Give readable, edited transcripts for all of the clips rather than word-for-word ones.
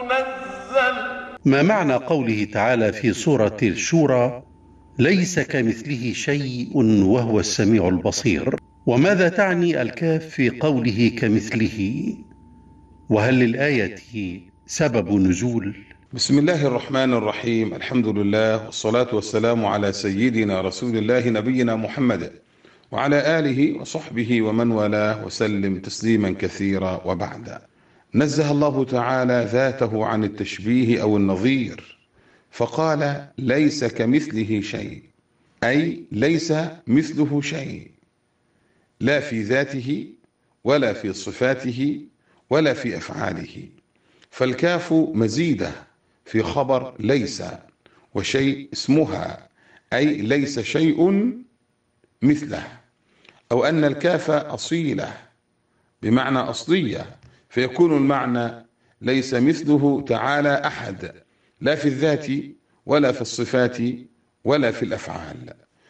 منزل. ما معنى قوله تعالى في سورة الشورى: ليس كمثله شيء وهو السميع البصير؟ وماذا تعني الكاف في قوله كمثله؟ وهل للآية سبب نزول؟ بسم الله الرحمن الرحيم. الحمد لله والصلاة والسلام على سيدنا رسول الله نبينا محمد وعلى آله وصحبه ومن والاه وسلم تسليما كثيرا. وبعد، نزه الله تعالى ذاته عن التشبيه أو النظير، فقال ليس كمثله شيء، أي ليس مثله شيء، لا في ذاته ولا في صفاته ولا في أفعاله. فالكاف مزيدة في خبر ليس، وشيء اسمها، أي ليس شيء مثله، أو أن الكاف أصيلة بمعنى أصلية، فيكون المعنى ليس مثله تعالى أحد، لا في الذات ولا في الصفات ولا في الأفعال.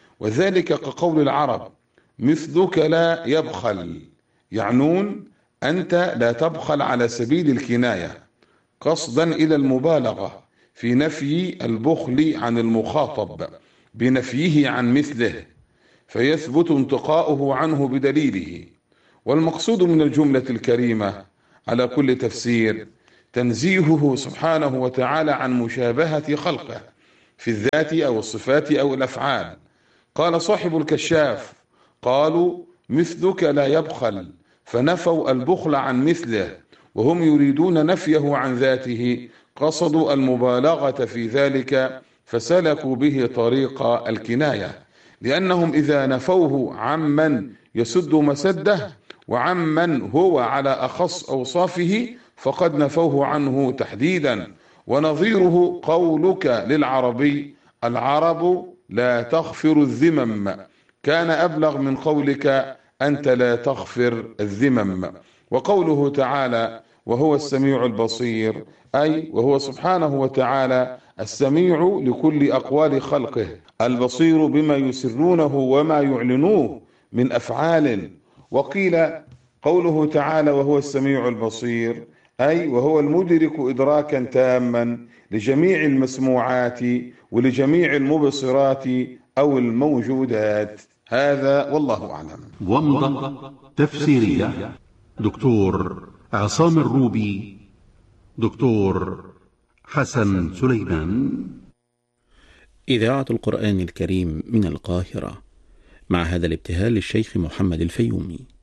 وذلك كقول العرب: مثلك لا يبخل، يعنون أنت لا تبخل على سبيل الكناية، قصدا إلى المبالغة في نفي البخل عن المخاطب بنفيه عن مثله، فيثبت انتقاؤه عنه بدليله. والمقصود من الجملة الكريمة على كل تفسير تنزيهه سبحانه وتعالى عن مشابهة خلقه في الذات أو الصفات أو الأفعال. قال صاحب الكشاف: قالوا مثلك لا يبخل، فنفوا البخل عن مثله، وهم يريدون نفيه عن ذاته، قصدوا المبالغة في ذلك فسلكوا به طريق الكناية، لأنهم إذا نفوه عمن يسد مسده وعمن هو على أخص أوصافه فقد نفوه عنه تحديدا. ونظيره قولك للعربي: العرب لا تغفر الذمم، كان أبلغ من قولك أنت لا تغفر الذمم. وقوله تعالى: وهو السميع البصير، أي وهو سبحانه وتعالى السميع لكل أقوال خلقه، البصير بما يسرونه وما يعلنوه من أفعال. وقيل قوله تعالى وهو السميع البصير، أي وهو المدرك إدراكا تاما لجميع المسموعات ولجميع المبصرات أو الموجودات. هذا والله أعلم. ومضة تفسيرية دكتور عصام الروبي، دكتور حسن سليمان. إذاعة القرآن الكريم من القاهرة، مع هذا الابتهال للشيخ محمد الفيومي.